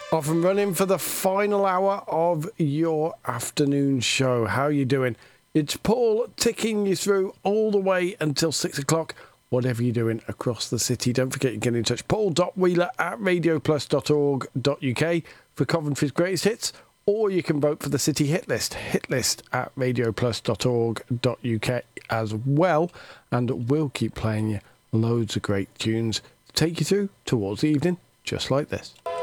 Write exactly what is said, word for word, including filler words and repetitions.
Off and running for the final hour of your afternoon show. How are you doing? It's Paul ticking you through all the way until six o'clock. Whatever you're doing across the city, don't forget you can get in touch. Paul dot Wheeler at radio plus dot org dot U K for Coventry's greatest hits, or you can vote for the city hit list, hitlist at radio plus dot org dot U K as well. And we'll keep playing you loads of great tunes to take you through towards the evening, just like this.